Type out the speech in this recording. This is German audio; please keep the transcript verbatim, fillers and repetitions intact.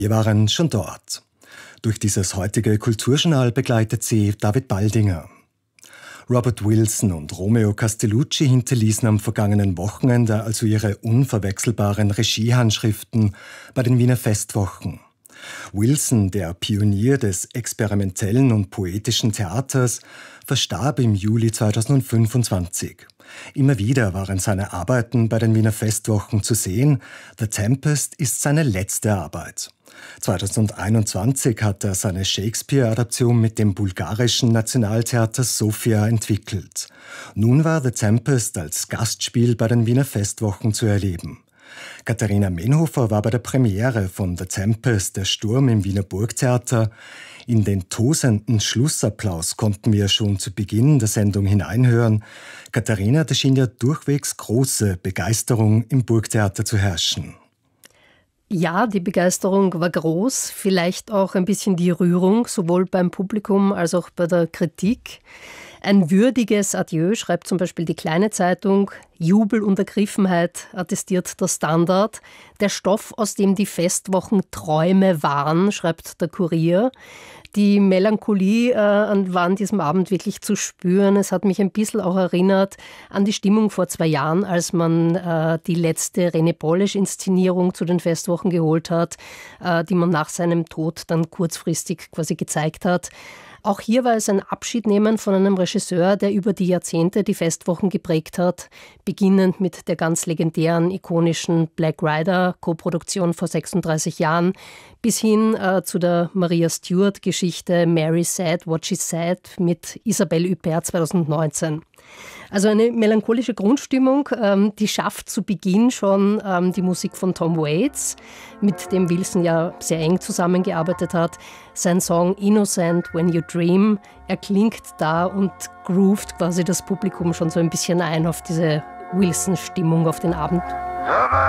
Wir waren schon dort. Durch dieses heutige Kulturjournal begleitet sie David Baldinger. Robert Wilson und Romeo Castellucci hinterließen am vergangenen Wochenende also ihre unverwechselbaren Regiehandschriften bei den Wiener Festwochen. Wilson, der Pionier des experimentellen und poetischen Theaters, verstarb im Juli zweitausendfünfundzwanzig. Immer wieder waren seine Arbeiten bei den Wiener Festwochen zu sehen. The Tempest ist seine letzte Arbeit. zweitausendeinundzwanzig hat er seine Shakespeare-Adaption mit dem bulgarischen Nationaltheater Sofia entwickelt. Nun war The Tempest als Gastspiel bei den Wiener Festwochen zu erleben. Katharina Menhofer war bei der Premiere von The Tempest, der Sturm im Wiener Burgtheater. In den tosenden Schlussapplaus konnten wir schon zu Beginn der Sendung hineinhören. Katharina, da schien ja durchwegs große Begeisterung im Burgtheater zu herrschen. Ja, die Begeisterung war groß, vielleicht auch ein bisschen die Rührung, sowohl beim Publikum als auch bei der Kritik. Ein würdiges Adieu, schreibt zum Beispiel die Kleine Zeitung. Jubel und Ergriffenheit, attestiert der Standard. Der Stoff, aus dem die Festwochen Träume waren, schreibt der Kurier. Die Melancholie äh, war an diesem Abend wirklich zu spüren. Es hat mich ein bisschen auch erinnert an die Stimmung vor zwei Jahren, als man äh, die letzte René Polish-Inszenierung zu den Festwochen geholt hat, äh, die man nach seinem Tod dann kurzfristig quasi gezeigt hat. Auch hier war es ein Abschiednehmen von einem Regisseur, der über die Jahrzehnte die Festwochen geprägt hat, beginnend mit der ganz legendären, ikonischen Black Rider-Koproduktion vor sechsunddreißig Jahren, bis hin äh, zu der Maria Stuart-Geschichte Mary Said What She Said mit Isabelle Huppert zweitausendneunzehn. Also eine melancholische Grundstimmung, ähm, die schafft zu Beginn schon ähm, die Musik von Tom Waits, mit dem Wilson ja sehr eng zusammengearbeitet hat. Sein Song Innocent When You Dream, er klingt da und groovt quasi das Publikum schon so ein bisschen ein auf diese Wilson-Stimmung auf den Abend.